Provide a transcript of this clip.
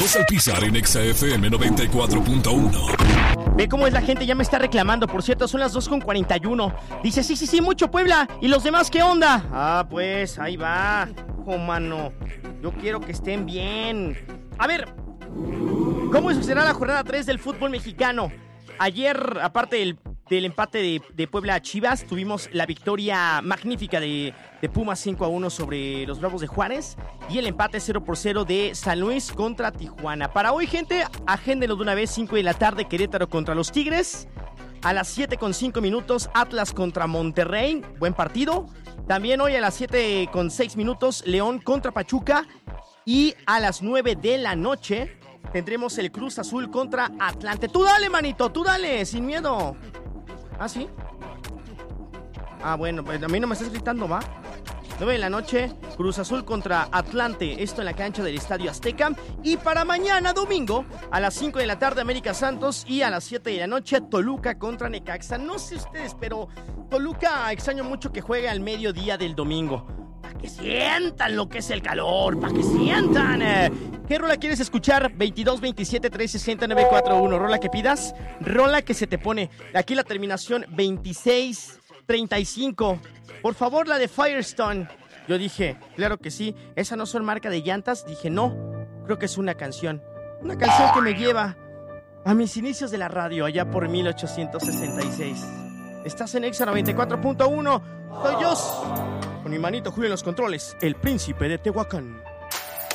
Carlos Alpizar en Exa FM 94.1. Ve cómo es la gente, ya me está reclamando. Por cierto, son las 2:41. Dice, sí, mucho Puebla. ¿Y los demás qué onda? Ah, pues, ahí va. Oh, mano. Yo quiero que estén bien. A ver, ¿cómo será la jornada 3 del fútbol mexicano? Ayer, aparte del empate de Puebla a Chivas, tuvimos la victoria magnífica de Pumas 5-1 sobre los Bravos de Juárez y el empate 0-0 de San Luis contra Tijuana. Para hoy, gente, agéndenlo de una vez, 5 de la tarde, Querétaro contra los Tigres. A las 7:05, Atlas contra Monterrey, buen partido. También hoy a las 7:06, León contra Pachuca. Y a las 9 de la noche tendremos el Cruz Azul contra Atlante. Tú dale, manito, tú dale, sin miedo. ¿Ah, sí? Ah, bueno, pues a mí no me estás gritando, ¿va? 9 de la noche, Cruz Azul contra Atlante. Esto en la cancha del Estadio Azteca. Y para mañana, domingo, a las 5 de la tarde, América Santos. Y a las 7 de la noche, Toluca contra Necaxa. No sé ustedes, pero Toluca extraño mucho que juegue al mediodía del domingo. Para que sientan lo que es el calor, para que sientan. ¿Qué rola quieres escuchar? 22-27-360-941. ¿Rola que pidas? Rola que se te pone. Aquí la terminación 26-35. Por favor, la de Firestone. Yo dije, claro que sí. ¿Esa no son marca de llantas? Dije, no. Creo que es una canción. Una canción que me lleva a mis inicios de la radio, allá por 1866. Estás en Exa 94.1. Soy yo, con mi manito Julio en los controles, el príncipe de Tehuacán.